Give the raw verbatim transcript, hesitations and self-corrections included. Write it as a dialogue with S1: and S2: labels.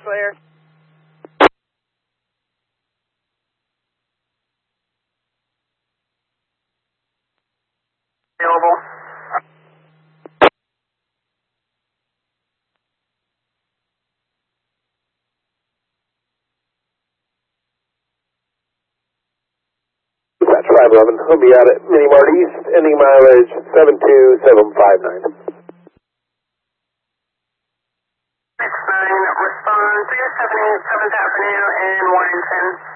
S1: clear.
S2: Available.
S3: Dispatch five eleven, we'll be out at Mini Mart East, ending mileage seven two seven five nine.
S2: six nine, respond three seven eight seventh Avenue and one ten.